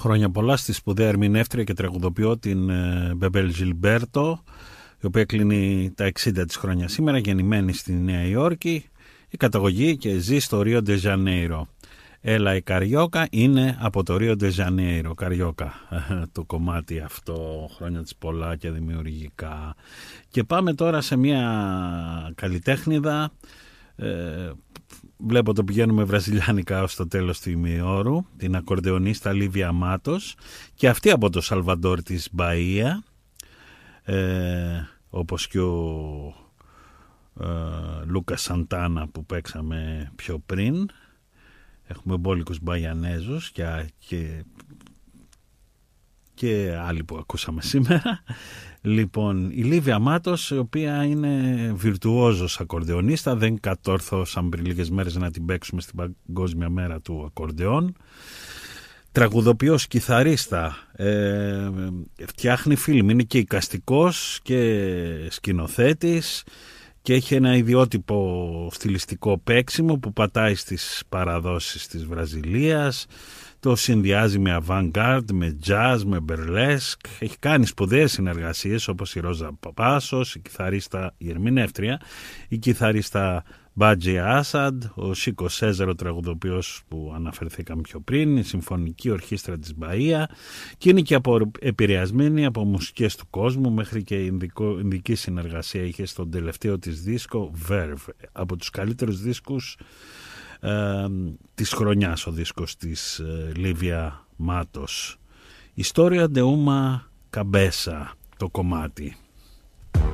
Χρόνια πολλά στη σπουδαία ερμηνεύτρια και τραγουδοποιό την Μπεμπέλ Ζιλμπέρτο, η οποία κλείνει τα 60 της χρόνια σήμερα, γεννημένη στη Νέα Υόρκη, η καταγωγή και ζει στο Ρίο ντε Ζανέιρο. Έλα η Καριόκα είναι από το Ρίο ντε Ζανέιρο. Καριόκα, το κομμάτι αυτό, χρόνια της πολλά και δημιουργικά. Και πάμε τώρα σε μια καλλιτέχνηδα. Βλέπω το πηγαίνουμε βραζιλιάνικα ως το τέλος του ημιώρου, την ακορντεονίστα Λίβια Μάτος, και αυτή από το Σαλβαντόρ της Μπαΐα, όπως και ο Λούκα Σαντάνα που παίξαμε πιο πριν. Έχουμε μπόλικους Μπαϊανέζους και άλλοι που ακούσαμε σήμερα. Λοιπόν, η Λίβια Μάτος, η οποία είναι βιρτουόζος ακορντεονίστα, δεν κατόρθωσαν πριν λίγες μέρες να την παίξουμε στην Παγκόσμια Μέρα του Ακορντεόν. Τραγουδοποιός, κιθαρίστα, φτιάχνει φιλμ, είναι και εικαστικός και σκηνοθέτης και έχει ένα ιδιότυπο στιλιστικό παίξιμο που πατάει στις παραδόσεις της Βραζιλίας. Το συνδυάζει με avant-garde, με jazz, με burlesque. Έχει κάνει σπουδαίες συνεργασίες όπως η Ρόζα Παπάσος, η ερμηνεύτρια, η κιθαρίστα Μπάτζι Άσαντ, ο Σίκο Σέζαρο, τραγουδοποιός που αναφερθήκαμε πιο πριν, η Συμφωνική Ορχήστρα της Μπαΐα, και είναι και επηρεασμένη από μουσικές του κόσμου, μέχρι και ινδική συνεργασία είχε στον τελευταίο της δίσκο Verve, από τους καλύτερους δίσκους της χρονιάς, ο δίσκος της Λίβια Μάτος. Ιστορία de uma cabeça, το κομμάτι.